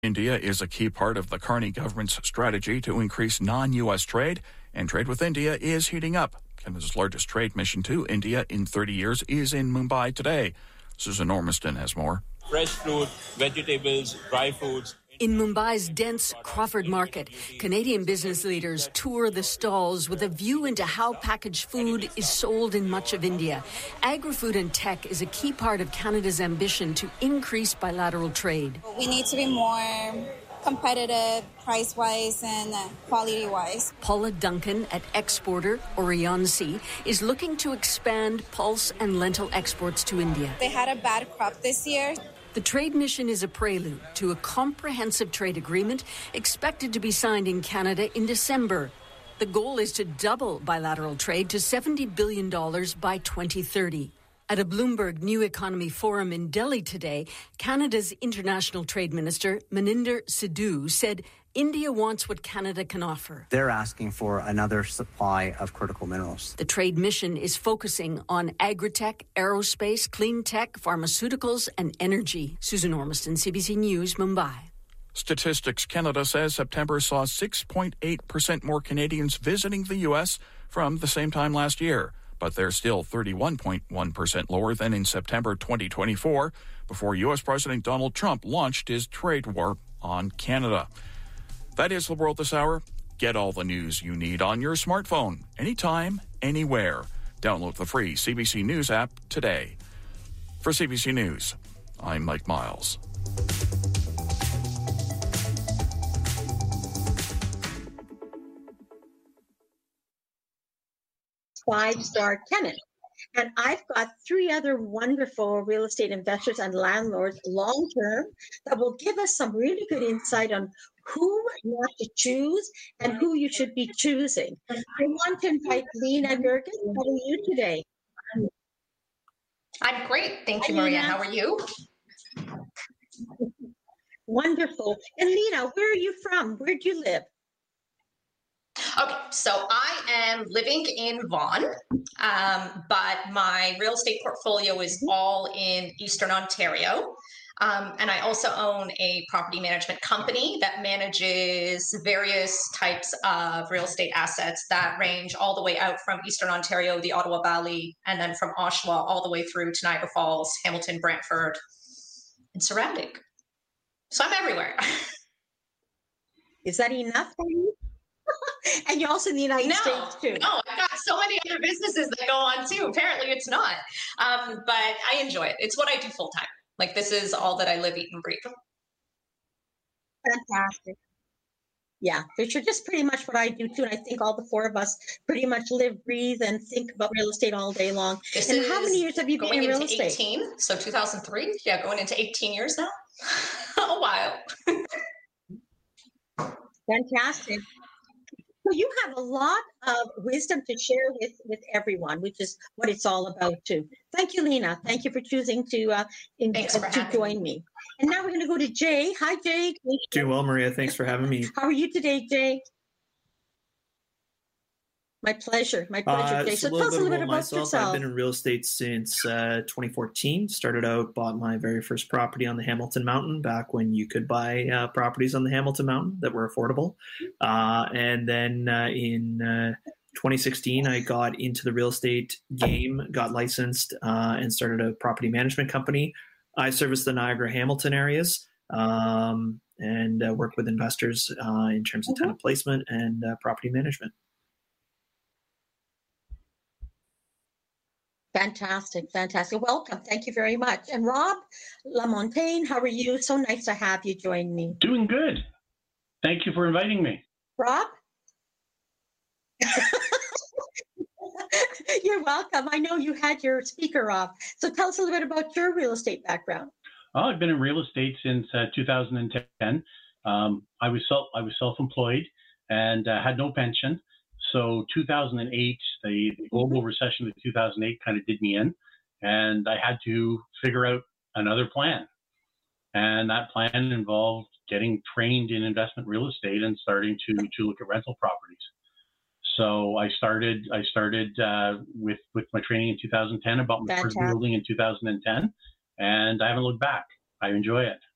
India is a key part of the Carney government's strategy to increase non-U.S. trade, and trade with India is heating up. Canada's largest trade mission to India in 30 years is in Mumbai today. Susan Ormiston has more. Fresh fruit, vegetables, dry foods. In Mumbai's dense Crawford Market, Canadian business leaders tour the stalls with a view into how packaged food is sold in much of India. Agri-food and tech is a key part of Canada's ambition to increase bilateral trade. We need to be more competitive price-wise and quality-wise. Paula Duncan at exporter Orionsi is looking to expand pulse and lentil exports to India. They had a bad crop this year. The trade mission is a prelude to a comprehensive trade agreement expected to be signed in Canada in December. The goal is to double bilateral trade to $70 billion by 2030. At a Bloomberg New Economy Forum in Delhi today, Canada's International Trade Minister, Maninder Sidhu, said India wants what Canada can offer. They're asking for another supply of critical minerals. The trade mission is focusing on agri-tech, aerospace, clean tech, pharmaceuticals, and energy. Susan Ormiston, CBC News, Mumbai. Statistics Canada says September saw 6.8% more Canadians visiting the U.S. from the same time last year, but they're still 31.1% lower than in September 2024, before U.S. President Donald Trump launched his trade war on Canada. That is the world this hour. Get all the news you need on your smartphone, anytime, anywhere. Download the free CBC News app today. For CBC News, I'm Mike Miles. Five-star tenant. And I've got three other wonderful real estate investors and landlords long-term that will give us some really good insight on who not to choose and who you should be choosing. I want to invite Lena Gerges. How are you today? I'm great. Thank you, Maria. How are you? Wonderful. And Lena, where are you from? Where do you live? Okay, so I am living in Vaughan, but my real estate portfolio is all in Eastern Ontario. And I also own a property management company that manages various types of real estate assets that range all the way out from Eastern Ontario, the Ottawa Valley, and then from Oshawa all the way through to Niagara Falls, Hamilton, Brantford, and surrounding. So I'm everywhere. Is that enough for you? And you're also in the United States too. No, I've got so many other businesses that go on too. Apparently it's not. But I enjoy it. It's what I do full time. Like, this is all that I live, eat, and breathe. Fantastic. Yeah, which are just pretty much what I do too. And I think all the four of us pretty much live, breathe, and think about real estate all day long. And how many years have you been in real estate? 18, so 2003. Yeah, going into 18 years now. A while. Fantastic. So you have a lot of wisdom to share with everyone, which is what it's all about too. Thank you, Lena. Thank you for choosing to join me. And now we're going to go to Jay. Hi, Jay. Doing well, Maria. Thanks for having me. How are you today, Jay? My pleasure. My pleasure, Jay. So tell us a little bit about yourself. I've been in real estate since 2014. Started out, bought my very first property on the Hamilton Mountain back when you could buy properties on the Hamilton Mountain that were affordable. And then in 2016, I got into the real estate game, got licensed, and started a property management company. I service the Niagara Hamilton areas and work with investors in terms of tenant placement and property management. Fantastic, fantastic. Welcome. Thank you very much. And Rob Lamontagne, how are you? So nice to have you join me. Doing good. Thank you for inviting me. Rob? You're welcome. I know you had your speaker off. So tell us a little bit about your real estate background. Well, I've been in real estate since 2010. I was self-employed and had no pension. So 2008, the global recession of 2008 kind of did me in, and I had to figure out another plan. And that plan involved getting trained in investment real estate and starting to look at rental properties. So I started with my training in 2010, about my first building in 2010, and I haven't looked back. I enjoy it.